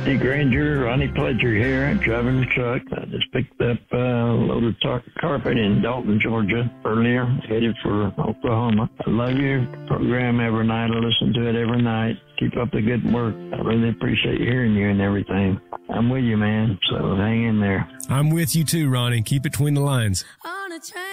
Hey, Granger, Ronnie Pledger here, driving the truck. I just picked up a load of carpet in Dalton, Georgia earlier, headed for Oklahoma. I love your program every night. I listen to it every night. Keep up the good work. I really appreciate hearing you and everything. I'm with you, man, so hang in there. I'm with you too, Ronnie. Keep it between the lines. On a train.